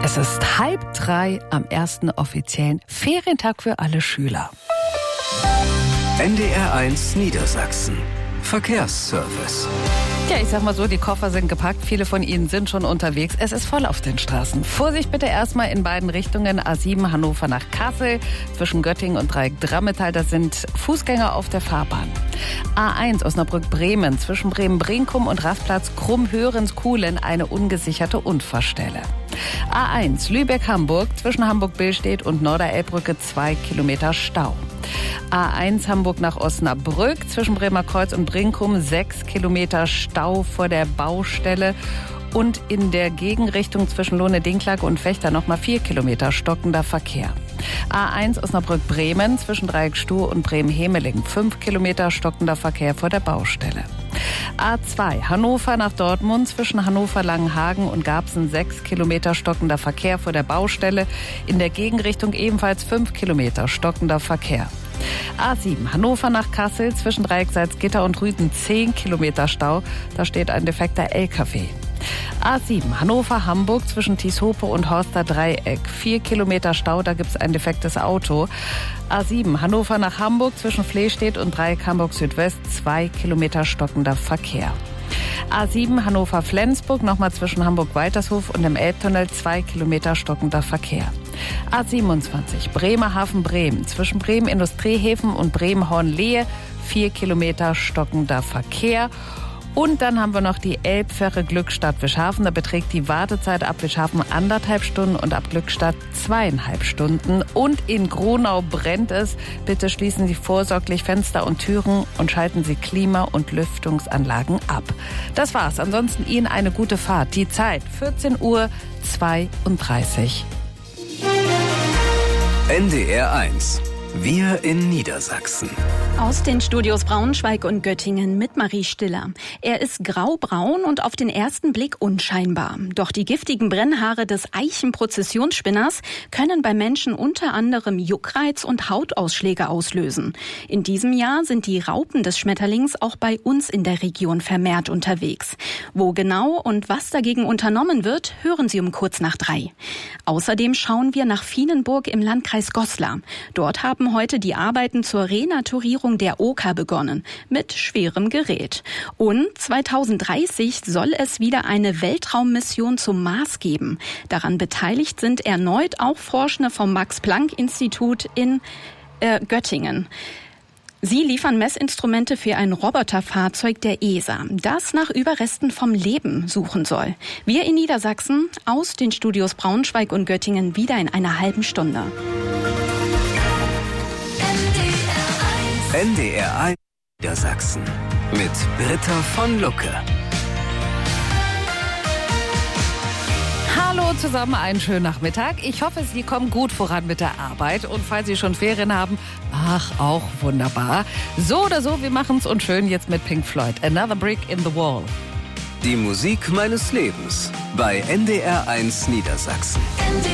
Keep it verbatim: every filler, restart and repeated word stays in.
Es ist halb drei am ersten offiziellen Ferientag für alle Schüler. N D R eins Niedersachsen. Verkehrsservice. Ja, ich sag mal so, die Koffer sind gepackt, viele von Ihnen sind schon unterwegs. Es ist voll auf den Straßen. Vorsicht bitte erstmal in beiden Richtungen. A sieben Hannover nach Kassel, zwischen Göttingen und Dreieck-Drammetal, da sind Fußgänger auf der Fahrbahn. A eins Osnabrück-Bremen, zwischen Bremen-Brinkum und Rastplatz Krumm-Hörens-Kuhlen, eine ungesicherte Unfallstelle. A eins Lübeck-Hamburg, zwischen Hamburg-Billstedt und Norderelbbrücke zwei Kilometer Stau. A eins Hamburg nach Osnabrück, zwischen Bremerkreuz und Brinkum sechs Kilometer Stau vor der Baustelle. Und in der Gegenrichtung zwischen Lohne-Dinklage und Fechter nochmal vier Kilometer stockender Verkehr. A eins Osnabrück-Bremen, zwischen Dreieck-Stuhr und Bremen-Hemeling fünf Kilometer stockender Verkehr vor der Baustelle. A zwei Hannover nach Dortmund, zwischen Hannover-Langenhagen und Garbsen sechs Kilometer stockender Verkehr vor der Baustelle. In der Gegenrichtung ebenfalls fünf Kilometer stockender Verkehr. A sieben Hannover nach Kassel, zwischen Dreieck Salzgitter und Rüden zehn Kilometer Stau. Da steht ein defekter L K W. A sieben Hannover-Hamburg, zwischen Tieshope und Horster Dreieck vier Kilometer Stau, da gibt's ein defektes Auto. A sieben Hannover nach Hamburg, zwischen Flehstedt und Dreieck Hamburg Südwest zwei Kilometer stockender Verkehr. A sieben Hannover-Flensburg, nochmal zwischen Hamburg-Waltershof und dem Elbtunnel zwei Kilometer stockender Verkehr. A siebenundzwanzig Bremerhaven-Bremen, zwischen Bremen-Industriehäfen und Bremen-Hornlehe vier Kilometer stockender Verkehr. Und dann haben wir noch die Elbfähre Glückstadt-Wischhafen. Da beträgt die Wartezeit ab Wischhafen anderthalb Stunden und ab Glückstadt zweieinhalb Stunden. Und in Gronau brennt es. Bitte schließen Sie vorsorglich Fenster und Türen und schalten Sie Klima- und Lüftungsanlagen ab. Das war's. Ansonsten Ihnen eine gute Fahrt. Die Zeit vierzehn Uhr zweiunddreißig. N D R eins. Wir in Niedersachsen. Aus den Studios Braunschweig und Göttingen mit Marie Stiller. Er ist graubraun und auf den ersten Blick unscheinbar. Doch die giftigen Brennhaare des Eichenprozessionsspinners können bei Menschen unter anderem Juckreiz und Hautausschläge auslösen. In diesem Jahr sind die Raupen des Schmetterlings auch bei uns in der Region vermehrt unterwegs. Wo genau und was dagegen unternommen wird, hören Sie um kurz nach drei. Außerdem schauen wir nach Vienenburg im Landkreis Goslar. Dort haben heute die Arbeiten zur Renaturierung der Oker begonnen, mit schwerem Gerät. Und zweitausenddreißig soll es wieder eine Weltraummission zum Mars geben. Daran beteiligt sind erneut auch Forschende vom Max-Planck-Institut in äh, Göttingen. Sie liefern Messinstrumente für ein Roboterfahrzeug der E S A, das nach Überresten vom Leben suchen soll. Wir in Niedersachsen aus den Studios Braunschweig und Göttingen wieder in einer halben Stunde. N D R eins Niedersachsen mit Britta von Lucke. Hallo zusammen, einen schönen Nachmittag. Ich hoffe, Sie kommen gut voran mit der Arbeit. Und falls Sie schon Ferien haben, ach, auch wunderbar. So oder so, wir machen's und schön jetzt mit Pink Floyd. Another Brick in the Wall. Die Musik meines Lebens bei N D R eins Niedersachsen.